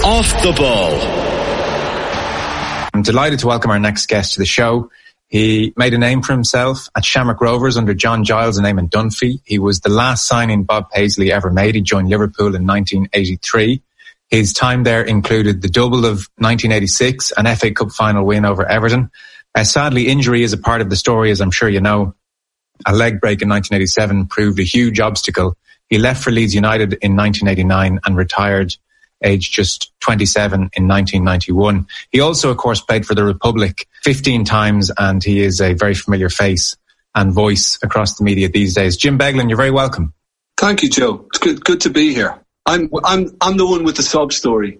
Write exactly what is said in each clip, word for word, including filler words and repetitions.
Off the Ball. I'm delighted to welcome our next guest to the show. He made a name for himself at Shamrock Rovers under John Giles and Eamon Dunphy. He was the last signing Bob Paisley ever made. He joined Liverpool in nineteen eighty-three. His time there included the double of nineteen eighty-six, an F A Cup final win over Everton. Uh, sadly, injury is a part of the story, as I'm sure you know. A leg break in nineteen eighty-seven proved a huge obstacle. He left for Leeds United in nineteen eighty-nine and retired aged just twenty-seven in nineteen ninety-one. He also, of course, played for the Republic fifteen times, and he is a very familiar face and voice across the media these days. Jim Beglin, you're very welcome. Thank you, Joe. It's good, good to be here. I'm, I'm, I'm the one with the sob story.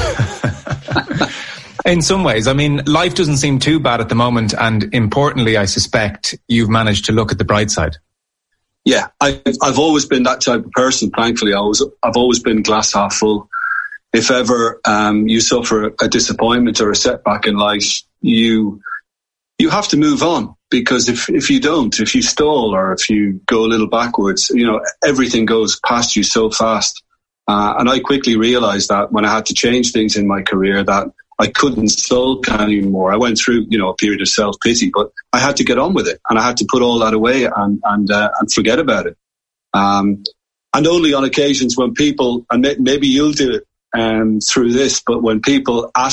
In some ways, I mean, life doesn't seem too bad at the moment, and importantly, I suspect you've managed to look at the bright side. Yeah, I, I've always been that type of person. Thankfully, I was, I've always been glass half full. If ever um, you suffer a disappointment or a setback in life, you you have to move on, because if if you don't, if you stall or if you go a little backwards, you know, everything goes past you so fast. Uh, and I quickly realised that when I had to change things in my career, that I couldn't sulk anymore. I went through, you know, a period of self-pity, but I had to get on with it, and I had to put all that away and and uh, and forget about it. Um, and only on occasions when people, and maybe you'll do it um, through this, but when people ask